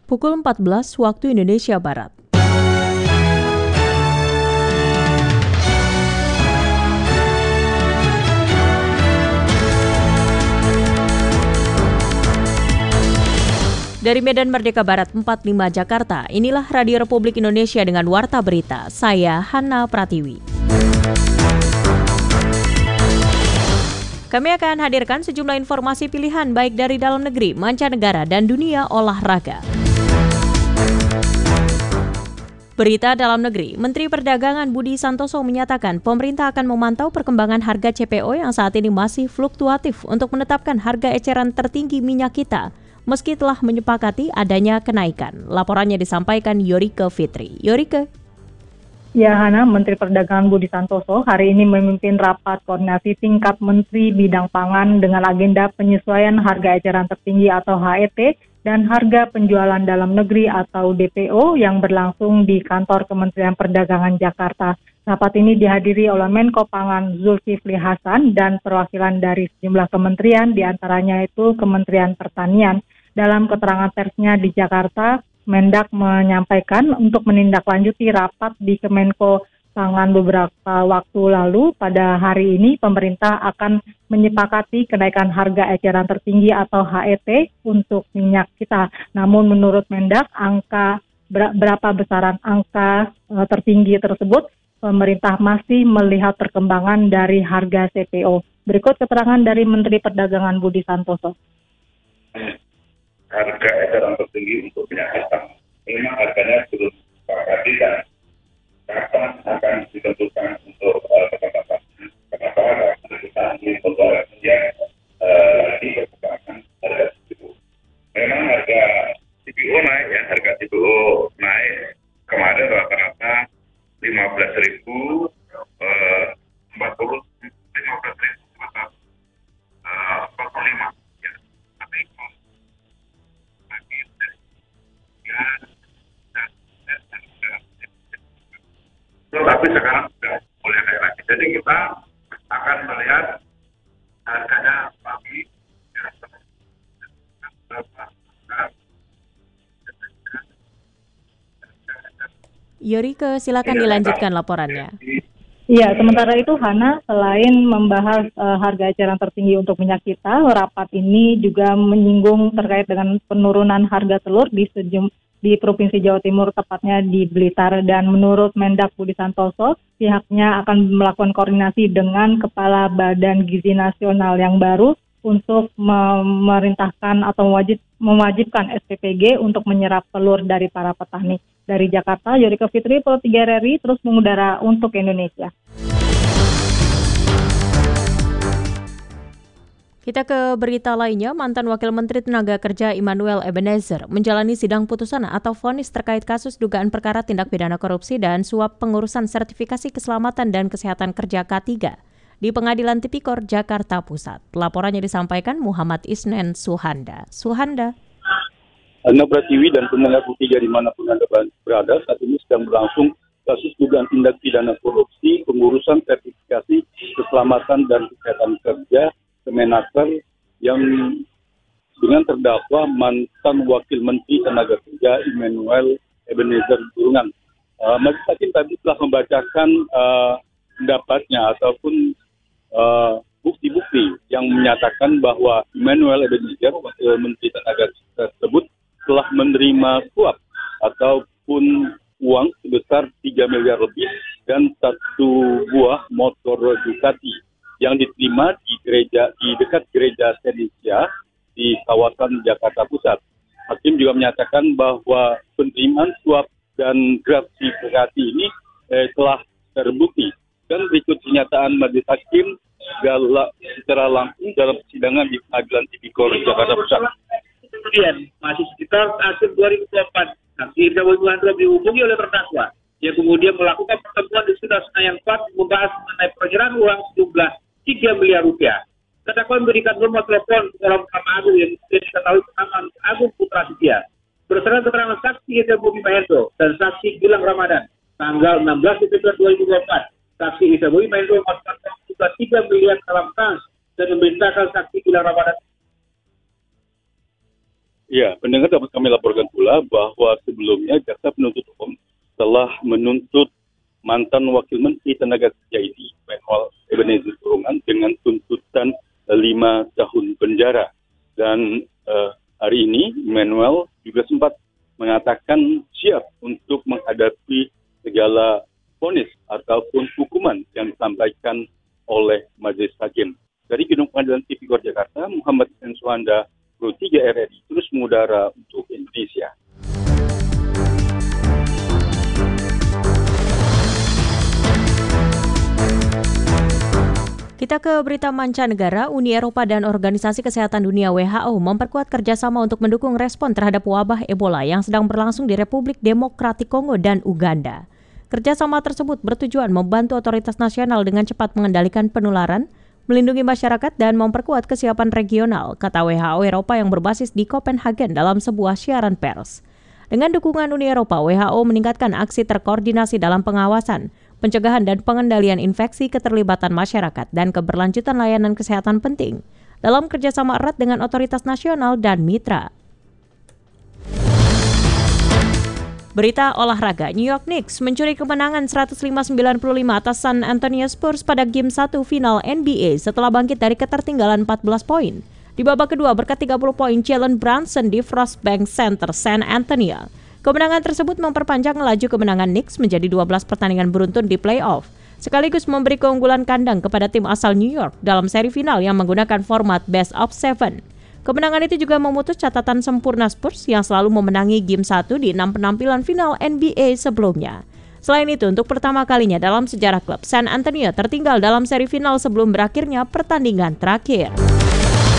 pukul 14 waktu Indonesia Barat. Dari Medan Merdeka Barat 45 Jakarta, inilah Radio Republik Indonesia dengan Warta Berita. Saya Hana Pratiwi. Kami akan hadirkan sejumlah informasi pilihan baik dari dalam negeri, mancanegara, dan dunia olahraga. Berita dalam negeri, Menteri Perdagangan Budi Santoso menyatakan pemerintah akan memantau perkembangan harga CPO yang saat ini masih fluktuatif untuk menetapkan harga eceran tertinggi minyak kita, meski telah menyepakati adanya kenaikan. Laporannya disampaikan Yorike Fitri. Yorike. Ya, Hana, Menteri Perdagangan Budi Santoso hari ini memimpin rapat koordinasi tingkat Menteri Bidang Pangan dengan agenda penyesuaian harga eceran tertinggi atau HET dan harga penjualan dalam negeri atau DPO yang berlangsung di kantor Kementerian Perdagangan Jakarta. Rapat ini dihadiri oleh Menko Pangan Zulkifli Hasan dan perwakilan dari sejumlah kementerian, diantaranya itu Kementerian Pertanian. Dalam keterangan persnya di Jakarta, Mendak menyampaikan untuk menindaklanjuti rapat di Kemenko Pangan beberapa waktu lalu, pada hari ini pemerintah akan menyepakati kenaikan harga eceran tertinggi atau HET untuk minyak kita. Namun menurut Mendak, berapa besaran angka tertinggi tersebut, pemerintah masih melihat perkembangan dari harga CPO. Berikut keterangan dari Menteri Perdagangan Budi Santoso. Harga eceran tertinggi untuk minyak kita. Memang harganya belum disepakati dan kapan akan ditentukan untuk ketetapan. Kenapa? Karena kita ingin membawa minyak lagi perkembangan harga CPO. Memang harga CPO naik ya, harga CPO naik kemarin rata-rata 15.040, 15.045. Tapi sekarang sudah mulai naik lagi. Jadi kita akan melihat harganya lagi. Yorike, silakan dilanjutkan laporannya. Ya, sementara itu Hana, selain membahas harga eceran tertinggi untuk minyak kita, rapat ini juga menyinggung terkait dengan penurunan harga telur di Provinsi Jawa Timur, tepatnya di Blitar. Dan menurut Mendak Budi Santoso, pihaknya akan melakukan koordinasi dengan Kepala Badan Gizi Nasional yang baru untuk memerintahkan atau mewajibkan SPPG untuk menyerap telur dari para petani. Dari Jakarta, Yorike Fitri, Pro 3 RRI, terus mengudara untuk Indonesia. Kita ke berita lainnya, mantan Wakil Menteri Tenaga Kerja Immanuel Ebenezer menjalani sidang putusan atau vonis terkait kasus dugaan perkara tindak pidana korupsi dan suap pengurusan sertifikasi keselamatan dan kesehatan kerja K3 di Pengadilan Tipikor Jakarta Pusat. Laporannya disampaikan Muhammad Isnen Suhanda. Hana Pratiwi dan pendengar Pro3 dimanapun Anda berada, saat ini sedang berlangsung kasus dugaan tindak pidana korupsi, pengurusan sertifikasi keselamatan dan kesehatan kerja Kemenaker yang dengan terdakwa mantan Wakil Menteri Tenaga Kerja Immanuel Ebenezer Burungan. Majelis Hakim tadi telah membacakan pendapatnya ataupun bukti-bukti yang menyatakan bahwa Immanuel Ebenezer, Wakil Menteri Tenaga Kerja tersebut, telah menerima suap ataupun uang sebesar 3 miliar lebih dan 1 buah motor Ducati yang diterima di dekat gereja Senesia di kawasan Jakarta Pusat. Hakim juga menyatakan bahwa penerimaan suap dan gratifikasi ini telah terbukti. Dan berikut pernyataan Majelis Hakim secara langsung dalam persidangan di Pengadilan Tipikor Jakarta Pusat. Kemudian masih sekitar akhir 2024, saksi Irda Wibowo dihubungi oleh terdakwa. Dia kemudian melakukan pertemuan di Sudah Senayan 4 membahas mengenai penyerahan uang sejumlah 3 miliar rupiah. Terdakwa memberikan nomor telepon dalam Mahkamah Agung yang diketahui bernama Agung Putra Setia. Berdasarkan keterangan saksi Irda Bobi Mahendro dan saksi Gilang Ramadan, tanggal 16 Desember 2024, saksi Irda Bobi Mahendro memasukkan juga 3 miliar dalam kas dan memerintahkan saksi Gilang Ramadan Ya, pendengar dapat kami laporkan pula bahwa sebelumnya jaksa penuntut umum telah menuntut mantan Wakil Menteri Tenaga Kerja ini, Immanuel Ebenezer Turungan, dengan tuntutan 5 tahun penjara. Dan hari ini Immanuel juga sempat mengatakan siap untuk menghadapi segala vonis ataupun hukuman yang disampaikan oleh majelis hakim. Dari Gedung Pengadilan Tipikor Jakarta, Muhammad Hussein Suhanda, Pro 3 RRI, terus mengudara untuk Indonesia. Kita ke berita mancanegara. Uni Eropa dan Organisasi Kesehatan Dunia WHO memperkuat kerjasama untuk mendukung respon terhadap wabah Ebola yang sedang berlangsung di Republik Demokratik Kongo dan Uganda. Kerjasama tersebut bertujuan membantu otoritas nasional dengan cepat mengendalikan penularan, melindungi masyarakat, dan memperkuat kesiapan regional, kata WHO Eropa yang berbasis di Copenhagen dalam sebuah siaran pers. Dengan dukungan Uni Eropa, WHO meningkatkan aksi terkoordinasi dalam pengawasan, pencegahan dan pengendalian infeksi, keterlibatan masyarakat, dan keberlanjutan layanan kesehatan penting dalam kerjasama erat dengan otoritas nasional dan mitra. Berita olahraga, New York Knicks mencuri kemenangan 105-95 atas San Antonio Spurs pada Game 1 final NBA setelah bangkit dari ketertinggalan 14 poin. Di babak kedua berkat 30 poin Jalen Brunson di Frostbank Center San Antonio. Kemenangan tersebut memperpanjang laju kemenangan Knicks menjadi 12 pertandingan beruntun di playoff, sekaligus memberi keunggulan kandang kepada tim asal New York dalam seri final yang menggunakan format best of 7. Kemenangan itu juga memutus catatan sempurna Spurs yang selalu memenangi Game 1 di 6 penampilan final NBA sebelumnya. Selain itu, untuk pertama kalinya dalam sejarah klub, San Antonio tertinggal dalam seri final sebelum berakhirnya pertandingan terakhir.